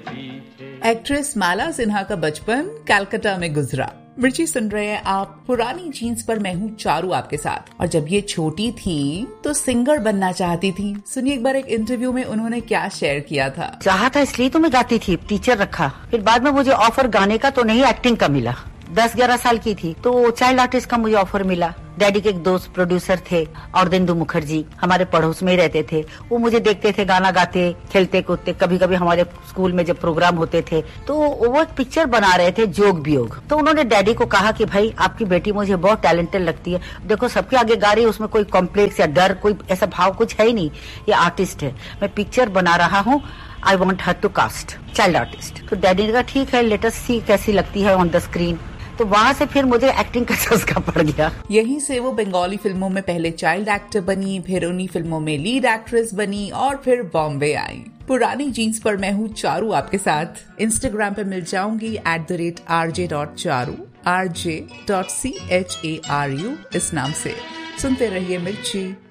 Actress Mala Sinha का बचपन कलकत्ता में गुजरा। मिर्ची सुन रहे हैं आप पुरानी जीन्स पर मैं हूँ चारू आपके साथ। और जब ये छोटी थी तो सिंगर बनना चाहती थी। सुनिए एक बार एक इंटरव्यू में उन्होंने क्या शेयर किया था। चाहा था इसलिए तो मैं गाती थी, टीचर रखा। फिर बाद में मुझे ऑफर गाने का तो नहीं, एक्टिंग का मिला। 10-11 साल की थी तो चाइल्ड आर्टिस्ट का मुझे ऑफर मिला। डैडी के एक दोस्त प्रोड्यूसर थे औरदेंदु मुखर्जी, हमारे पड़ोस में ही रहते थे। वो मुझे देखते थे गाना गाते, खेलते कूदते। कभी कभी हमारे स्कूल में जब प्रोग्राम होते थे तो वो एक पिक्चर बना रहे थे, जोग वियोग। तो उन्होंने डैडी को कहा कि भाई आपकी बेटी मुझे बहुत टैलेंटेड लगती है, देखो सबके आगे गा रही है, उसमें कोई कॉम्प्लेक्स या डर, कोई ऐसा भाव कुछ है ही नहीं, ये आर्टिस्ट है। मैं पिक्चर बना रहा हूँ, I want her to cast child artist. तो डैडी ने कहा ठीक है, लेट अस सी कैसी लगती है ऑन द स्क्रीन। तो वहाँ से फिर मुझे एक्टिंग का चस्का पड़ गया। यहीं से वो बंगाली फिल्मों में पहले चाइल्ड एक्टर बनी, फिर उन्हीं फिल्मों में लीड एक्ट्रेस बनी और फिर बॉम्बे आई। पुरानी जीन्स पर मैं हूँ चारू आपके साथ। इंस्टाग्राम पे मिल जाऊंगी @rj.charu rj.charu इस नाम से। सुनते रहिए मिर्ची।